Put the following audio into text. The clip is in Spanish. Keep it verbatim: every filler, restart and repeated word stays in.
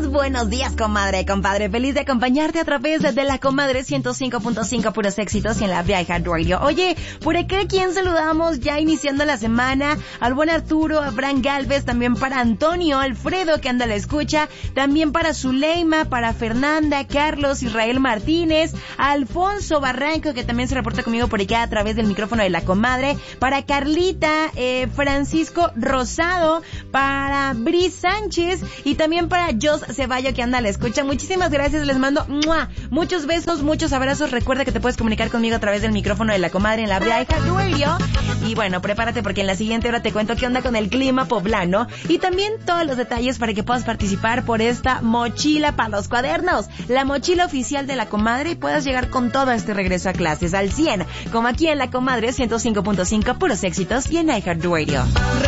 buenos días, comadre, compadre. Feliz de acompañarte a través de La Comadre ciento cinco punto cinco Puros Éxitos y en la Via Radio. Oye, por acá, ¿quién saludamos ya iniciando la semana? Al buen Arturo, a Abraham Galvez, también para Antonio, Alfredo, que anda a la escucha, también para Zuleima, para Fernanda, Carlos, Israel Martínez, Alfonso Barranco, que también se reporta conmigo por acá a través del micrófono de La Comadre, para Carlita, eh, Francisco Rosado, para Bris Sánchez y también para Jos Ceballo, que anda a la escucha. Muchísimas gracias, les mando ¡mua! Muchos besos, muchos abrazos. Recuerda que te puedes comunicar conmigo a través del micrófono de La Comadre en la Via Radio. Y bueno, prepárate porque en la siguiente hora te cuento qué onda con el clima poblano y también todos los detalles para que puedas participar por esta mochila para los cuadernos, la mochila oficial de La Comadre, y puedas llegar con todo este regreso a clases al cien, como aquí en La Comadre ciento cinco punto cinco Puros Éxitos y en iHeartRadio.